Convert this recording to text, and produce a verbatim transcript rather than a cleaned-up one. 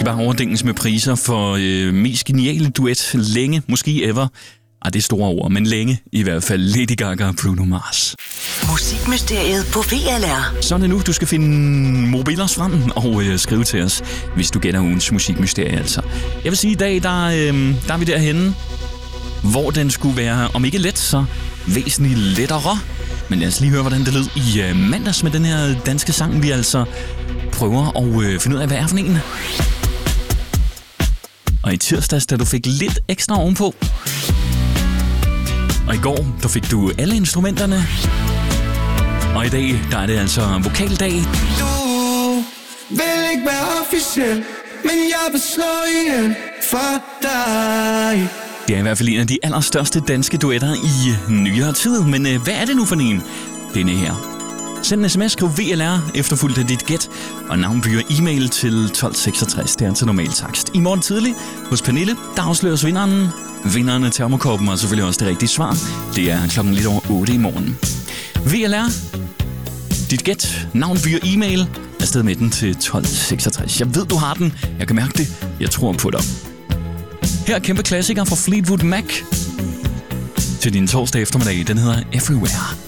skal bare overdænges med priser for øh, mest geniale duet længe, måske ever. Ah, det er store ord, men længe i hvert fald. Lady Gaga og Bruno Mars. Musikmysteriet på V L R. Så er det nu, du skal finde mobilers frem og øh, skrive til os, hvis du gætter ugens musikmysterie altså. Jeg vil sige, i dag, der, øh, der er vi derhenne, hvor den skulle være, om ikke let, så væsentligt lettere. Men lad os lige høre, hvordan det lød i øh, mandags med den her danske sang, vi altså prøver at øh, finde ud af, hvad er for en. Og i tirsdags, da du fik lidt ekstra ovenpå. Og i går, der fik du alle instrumenterne. Og i dag, der er det altså vokaldag. Du vil ikke være officiel, men jeg vil slå igen for dig. Det er i hvert fald en af de allerstørste danske duetter i nyere tid. Men øh, hvad er det nu for en? Denne her. Send en sms, skriv V L R efterfulgt af dit gæt, og navnbyr e-mail til tolv seksogtres, det er til normal takst. I morgen tidlig hos Pernille, der afsløres vinderen. Vinderen af termokoppen og selvfølgelig også det rigtige svar. Det er klokken lidt over otte i morgen. V L R, dit gæt, navnbyr e-mail, afsted med den til tolv seksogtres. Jeg ved, du har den. Jeg kan mærke det. Jeg tror på dig. Her er kæmpe klassiker fra Fleetwood Mac til din torsdag eftermiddag. Den hedder Everywhere.